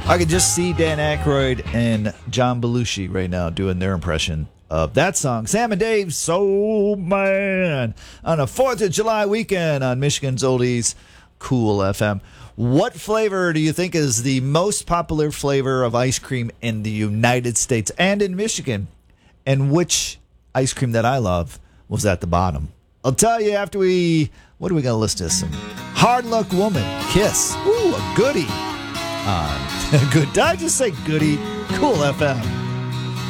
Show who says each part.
Speaker 1: I could just see Dan Aykroyd and John Belushi right now doing their impression of that song. Sam and Dave, Soul Man, on a 4th of July weekend on Michigan's Oldies Cool FM. What flavor do you think is the most popular flavor of ice cream in the United States and in Michigan? And which ice cream that I love was at the bottom? I'll tell you after we... What are we going to listen to? Some Hard Luck Woman, Kiss. Ooh, a goodie. Good. Did I just say goodie? Cool FM.